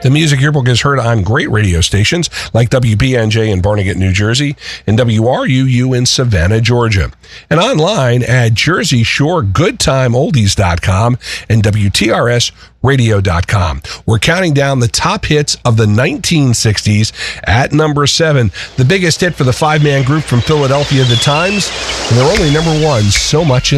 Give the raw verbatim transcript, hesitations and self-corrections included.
The Music Yearbook is heard on great radio stations like W B N J in Barnegat, New Jersey, and W R U U in Savannah, Georgia. And online at jersey shore good time oldies dot com and W T R S radio dot com. We're counting down the top hits of the nineteen sixties. At number seven, the biggest hit for the five-man group from Philadelphia, The Times, and they're only number one so much in